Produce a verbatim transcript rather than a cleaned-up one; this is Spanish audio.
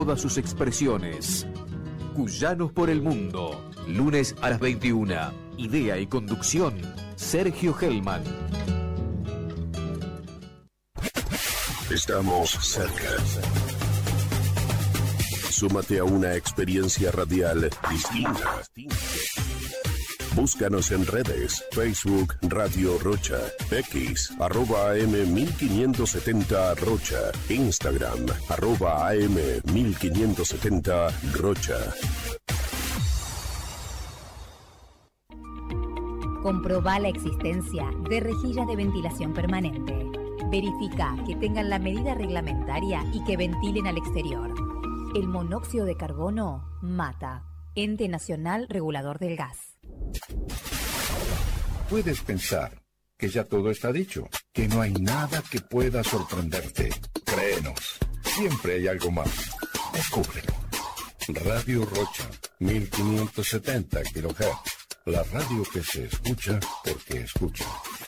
todas sus expresiones. Cuyanos por el Mundo, lunes a las veintiuna. Idea y conducción, Sergio Hellman. Estamos cerca. Súmate a una experiencia radial distinta. Búscanos en redes, Facebook Radio Rocha, X, arroba A M mil quinientos setenta Rocha, Instagram, arroba A M mil quinientos setenta Rocha. Comprobá la existencia de rejillas de ventilación permanente. Verifica que tengan la medida reglamentaria y que ventilen al exterior. El monóxido de carbono mata. Ente Nacional Regulador del Gas. Puedes pensar que ya todo está dicho, que no hay nada que pueda sorprenderte. Créenos, siempre hay algo más. Descúbrelo. Radio Rocha, mil quinientos setenta kilohertz. La radio que se escucha porque escucha.